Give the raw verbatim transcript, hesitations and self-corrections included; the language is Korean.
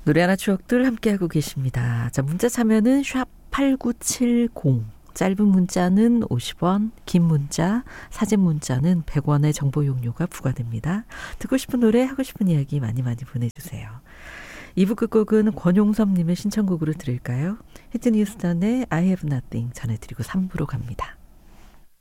노래하나 추억들 함께하고 계십니다. 자, 문자 참여는 샵 팔구칠공, 짧은 문자는 오십 원, 긴 문자, 사진 문자는 백 원의 정보 용료가 부과됩니다. 듣고 싶은 노래, 하고 싶은 이야기 많이 많이 보내주세요. 이 부 끝곡은 권용섭님의 신청곡으로 들을까요? 히트니 휴스턴의 I have nothing 전해드리고 삼 부로 갑니다.